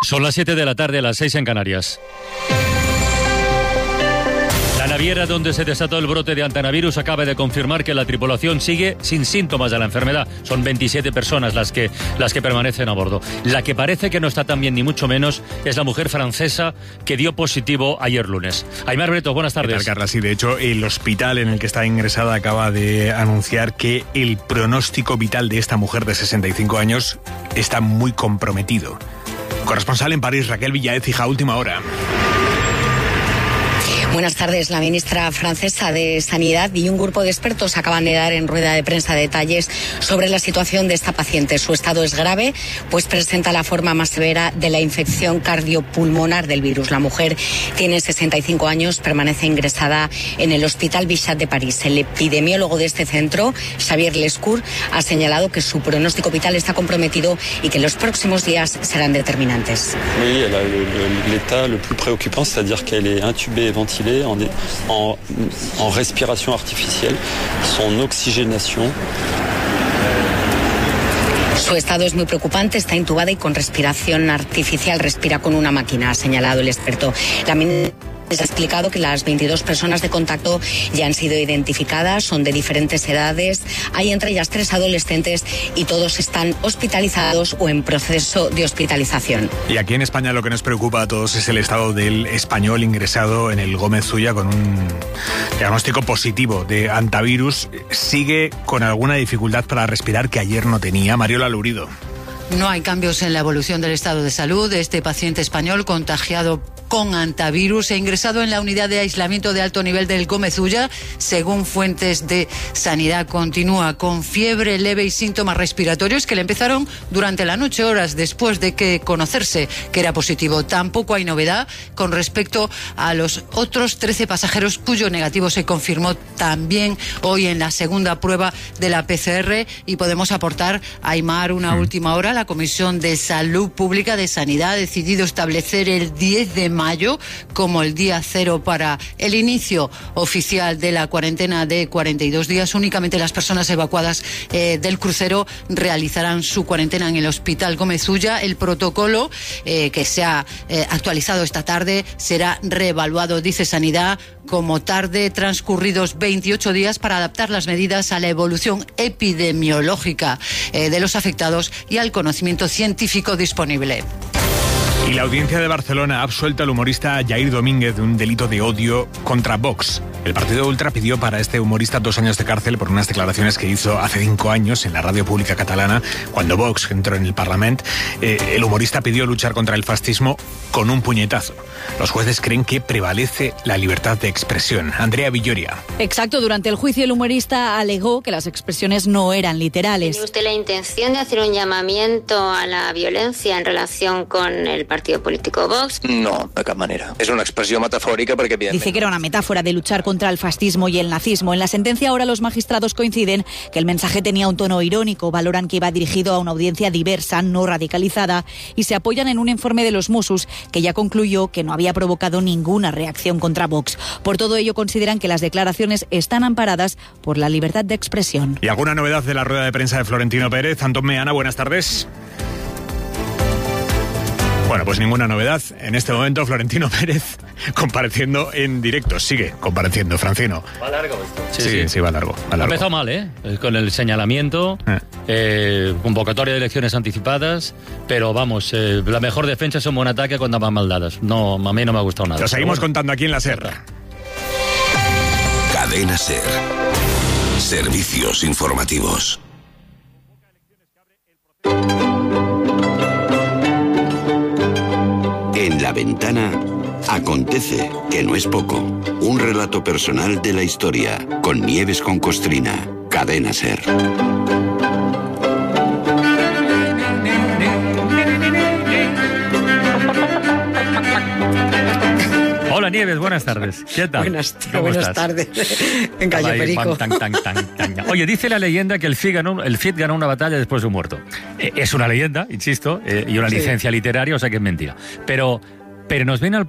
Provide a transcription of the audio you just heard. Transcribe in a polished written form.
Son las 7 de la tarde, las 6 en Canarias. La naviera donde se desató el brote de hantavirus acaba de confirmar que la tripulación sigue sin síntomas de la enfermedad. Son 27 personas las que permanecen a bordo. La que parece que no está tan bien ni mucho menos es la mujer francesa que dio positivo ayer lunes. Aymar Breto, buenas tardes. ¿Qué tal, Carla? Sí, de hecho, el hospital en el que está ingresada acaba de anunciar que el pronóstico vital de esta mujer de 65 años está muy comprometido. Corresponsal en París, Raquel Villaez, hija, última hora. Buenas tardes. La ministra francesa de Sanidad y un grupo de expertos acaban de dar en rueda de prensa detalles sobre la situación de esta paciente. Su estado es grave, pues presenta la forma más severa de la infección cardiopulmonar del virus. La mujer tiene 65 años, permanece ingresada en el Hospital Bichat de París. El epidemiólogo de este centro, Xavier Lescour, ha señalado que su pronóstico vital está comprometido y que los próximos días serán determinantes. Oui, elle a l'état le plus préoccupant, c'est-à-dire qu'elle est intubée et ventilée en respiration artificielle, son oxygénation. Su estado es muy preocupante, está intubada y con respiración artificial, respira con una máquina, ha señalado el experto. La ministra ha explicado que las 22 personas de contacto ya han sido identificadas, son de diferentes edades, hay entre ellas 3 adolescentes y todos están hospitalizados o en proceso de hospitalización. Y aquí en España lo que nos preocupa a todos es el estado del español ingresado en el Gómez Zulla con un diagnóstico positivo de hantavirus. Sigue con alguna dificultad para respirar que ayer no tenía. Mariola Lurido. No hay cambios en la evolución del estado de salud de este paciente español contagiado con hantavirus e ingresado en la unidad de aislamiento de alto nivel del Gómez Zulla. Según fuentes de sanidad, continúa con fiebre leve y síntomas respiratorios que le empezaron durante la noche, horas después de que conocerse que era positivo. Tampoco hay novedad con respecto a los otros 13 pasajeros cuyo negativo se confirmó también hoy en la segunda prueba de la PCR. Y podemos aportar, Aymar, una última hora. La Comisión de Salud Pública de Sanidad ha decidido establecer el 10 de mayo como el día cero para el inicio oficial de la cuarentena de 42 días. Únicamente las personas evacuadas del crucero realizarán su cuarentena en el Hospital Gómez Zulla. El protocolo que se ha actualizado esta tarde será reevaluado, dice Sanidad, como tarde transcurridos 28 días para adaptar las medidas a la evolución epidemiológica de los afectados y al conocimiento científico disponible. Y la Audiencia de Barcelona ha absuelto al humorista Jair Domínguez de un delito de odio contra Vox. El partido ultra pidió para este humorista 2 años de cárcel por unas declaraciones que hizo hace 5 años en la radio pública catalana, cuando Vox entró en el Parlamento. El humorista pidió luchar contra el fascismo con un puñetazo. Los jueces creen que prevalece la libertad de expresión. Andrea Villoria. Exacto, durante el juicio el humorista alegó que las expresiones no eran literales. ¿Tiene usted la intención de hacer un llamamiento a la violencia en relación con el partido político Vox? No, de cap manera. És una expressió metafòrica perquè, evidentment... Dice que era una metáfora de luchar contra el fascismo y el nazismo. En la sentencia ahora los magistrados coinciden que el mensaje tenía un tono irónico, valoran que iba dirigido a una audiencia diversa, no radicalizada, y se apoyan en un informe de los Mossos que ya concluyó que no había provocado ninguna reacción contra Vox. Por todo ello consideran que las declaraciones están amparadas por la libertad de expresión. ¿Y alguna novedad de la rueda de prensa de Florentino Pérez? Antón Meana, buenas tardes. Bueno, pues ninguna novedad. En este momento Florentino Pérez compareciendo en directo. Sigue compareciendo, Francino. Va largo esto. Sí, va largo. Ha empezado mal, con el señalamiento, convocatoria de elecciones anticipadas, pero vamos, la mejor defensa es un buen ataque cuando van mal dadas. No, a mí no me ha gustado nada. Lo seguimos contando aquí en la SER. Cadena SER. Servicios informativos. En La Ventana acontece, que no es poco. Un relato personal de la historia con Nieves con Costrina. Cadena SER. Hola Nieves, buenas tardes. ¿Qué tal? Buenas tardes. En calle Perico. Oye, dice la leyenda que el Cid ganó una batalla después de un muerto. Es una leyenda, insisto, y una licencia literaria, o sea que es mentira. Pero nos viene al